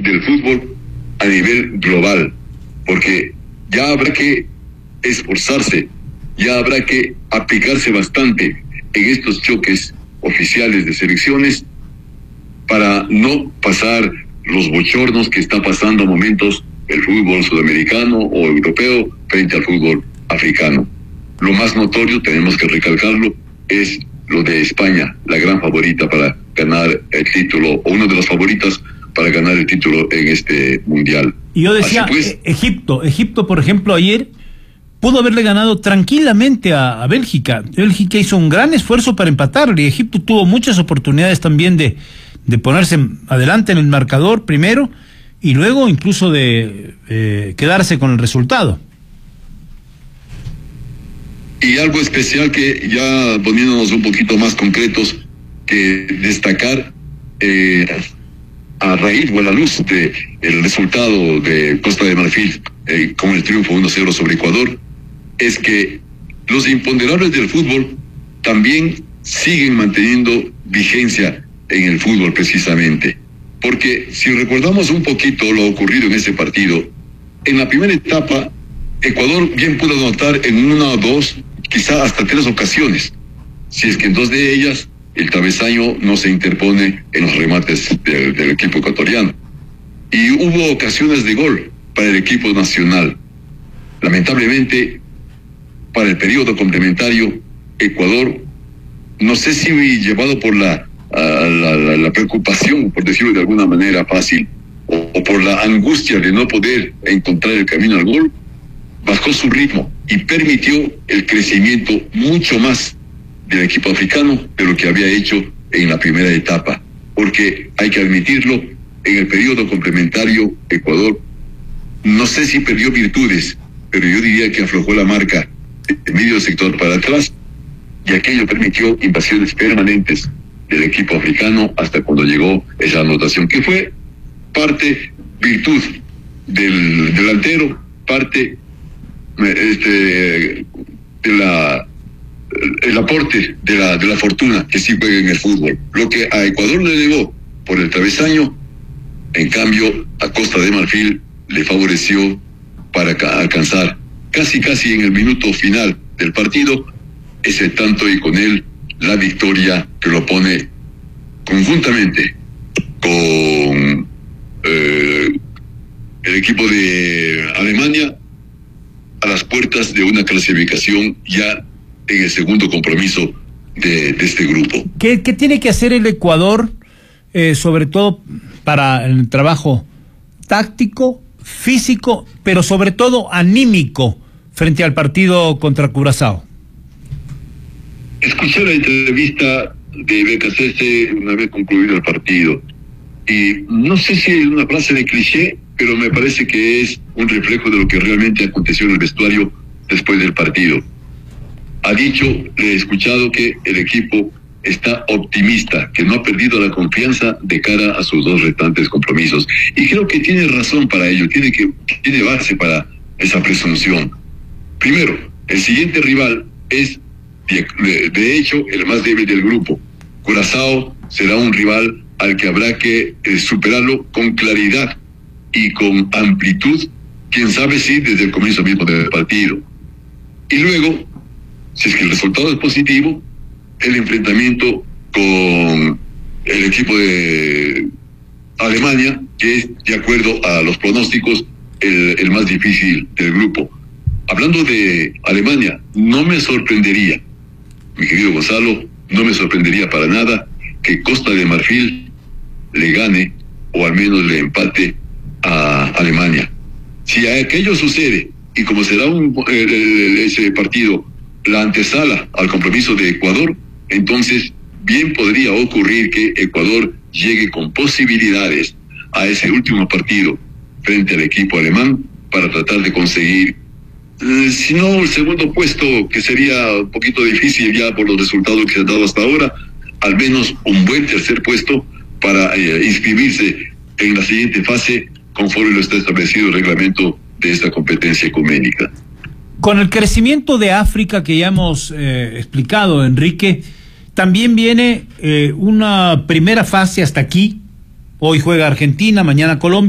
del fútbol a nivel global, porque ya habrá que esforzarse, ya habrá que aplicarse bastante en estos choques oficiales de selecciones para no pasar los bochornos que está pasando a momentos el fútbol sudamericano o europeo frente al fútbol africano. Lo más notorio, tenemos que recalcarlo, es lo de España, la gran favorita para ganar el título, o una de las favoritas para ganar el título en este mundial. Y yo decía, pues, Egipto, por ejemplo, ayer pudo haberle ganado tranquilamente a Bélgica. Bélgica hizo un gran esfuerzo para empatarle, y Egipto tuvo muchas oportunidades también de ponerse adelante en el marcador primero, y luego incluso de quedarse con el resultado. Y algo especial que, ya poniéndonos un poquito más concretos, que destacar a raíz o a la luz de el resultado de Costa de Marfil con el triunfo 1-0 sobre Ecuador, es que los imponderables del fútbol también siguen manteniendo vigencia en el fútbol precisamente. Porque si recordamos un poquito lo ocurrido en ese partido, en la primera etapa, Ecuador bien pudo anotar en 1 o 2, quizá hasta 3 ocasiones, si es que en 2 de ellas el travesaño no se interpone en los remates del equipo ecuatoriano. Y hubo ocasiones de gol para el equipo nacional. Lamentablemente, para el periodo complementario, Ecuador, no sé si llevado por la preocupación, por decirlo de alguna manera fácil, o por la angustia de no poder encontrar el camino al gol, bajó su ritmo y permitió el crecimiento mucho más del equipo africano de lo que había hecho en la primera etapa. Porque hay que admitirlo, en el periodo complementario, Ecuador, no sé si perdió virtudes, pero yo diría que aflojó la marca de medio sector para atrás, y aquello permitió invasiones permanentes del equipo africano hasta cuando llegó esa anotación, que fue parte virtud del delantero, parte el aporte de la fortuna que sí juega en el fútbol. Lo que a Ecuador le llegó por el travesaño, en cambio a Costa de Marfil le favoreció para alcanzar casi en el minuto final del partido ese tanto, y con él la victoria que lo pone conjuntamente con el equipo de Alemania a las puertas de una clasificación ya en el segundo compromiso de este grupo. ¿Qué tiene que hacer el Ecuador, sobre todo para el trabajo táctico, físico, pero sobre todo anímico frente al partido contra Curazao? Escuché la entrevista de BKC una vez concluido el partido, y no sé si es una frase de cliché, pero me parece que es un reflejo de lo que realmente aconteció en el vestuario después del partido. Ha dicho, le he escuchado, que el equipo está optimista, que no ha perdido la confianza de cara a sus 2 restantes compromisos. Y creo que tiene razón para ello, tiene base para esa presunción. Primero, el siguiente rival es, de hecho, el más débil del grupo. Curazao será un rival al que habrá que superarlo con claridad y con amplitud, quién sabe si desde el comienzo mismo del partido. Y luego, si es que el resultado es positivo, el enfrentamiento con el equipo de Alemania, que es, de acuerdo a los pronósticos, el más difícil del grupo. Hablando de Alemania, no me sorprendería, mi querido Gonzalo, no me sorprendería para nada que Costa de Marfil le gane o al menos le empate a Alemania. Si aquello sucede, y como será ese partido la antesala al compromiso de Ecuador, entonces bien podría ocurrir que Ecuador llegue con posibilidades a ese último partido frente al equipo alemán para tratar de conseguir, si no el segundo puesto, que sería un poquito difícil ya por los resultados que se han dado hasta ahora, al menos un buen tercer puesto para inscribirse en la siguiente fase conforme lo está establecido el reglamento de esta competencia ecuménica. Con el crecimiento de África que ya hemos explicado, Enrique, también viene una primera fase hasta aquí. Hoy juega Argentina, mañana Colombia.